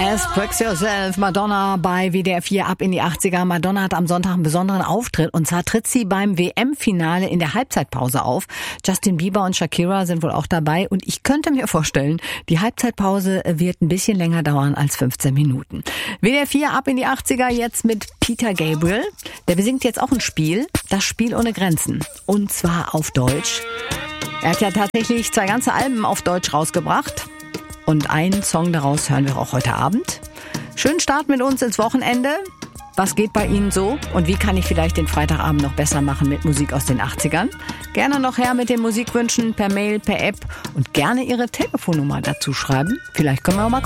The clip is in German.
Express Yourself, Madonna bei WDR 4 ab in die 80er. Madonna hat am Sonntag einen besonderen Auftritt und zwar tritt sie beim WM-Finale in der Halbzeitpause auf. Justin Bieber und Shakira sind wohl auch dabei und ich könnte mir vorstellen, die Halbzeitpause wird ein bisschen länger dauern als 15 Minuten. WDR 4 ab in die 80er jetzt mit Peter Gabriel. Der besingt jetzt auch ein Spiel, das Spiel ohne Grenzen und zwar auf Deutsch. Er hat ja tatsächlich 2 ganze Alben auf Deutsch rausgebracht. Und einen Song daraus hören wir auch heute Abend. Schönen Start mit uns ins Wochenende. Was geht bei Ihnen so? Und wie kann ich vielleicht den Freitagabend noch besser machen mit Musik aus den 80ern? Gerne noch her mit den Musikwünschen per Mail, per App und gerne Ihre Telefonnummer dazu schreiben. Vielleicht können wir auch mal